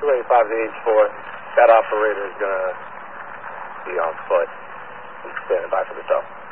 285 to H4. That operator is going to be on foot and standing by for the tow.